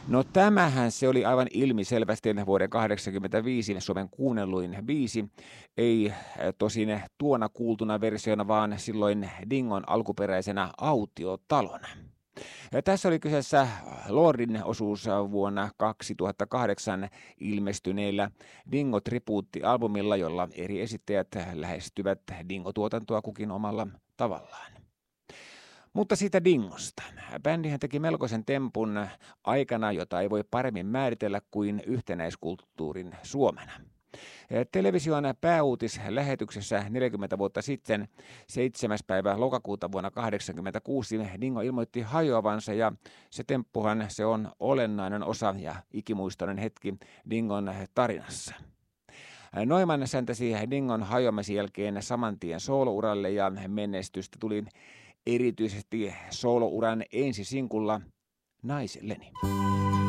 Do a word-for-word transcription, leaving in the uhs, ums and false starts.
No tämähän se oli aivan ilmiselvästi vuoden kahdeksankymmentäviisi Suomen kuunnelluin biisi. Ei eh, tosin tuona kuultuna versiona, vaan silloin Dingon alkuperäisenä autiotalona. Ja tässä oli kyseessä Lordin osuus vuonna kaksituhattakahdeksan ilmestyneellä Dingo Tribuutti-albumilla, jolla eri esittäjät lähestyvät Dingo-tuotantoa kukin omalla tavallaan. Mutta siitä Dingosta. Bändihän teki melkoisen tempun aikana, jota ei voi paremmin määritellä kuin yhtenäiskulttuurin Suomena. Television pääuutislähetyksessä neljäkymmentä vuotta sitten, seitsemäs päivä lokakuuta vuonna tuhatyhdeksänsataakahdeksankymmentäkuusi, Dingo ilmoitti hajoavansa ja se temppuhan se on olennainen osa ja ikimuistoinen hetki Dingon tarinassa. Neumann säntäsi Dingon hajoamisen jälkeen saman tien soolouralle ja menestystä tuli erityisesti soolouran ensisinkulla Naiselleni.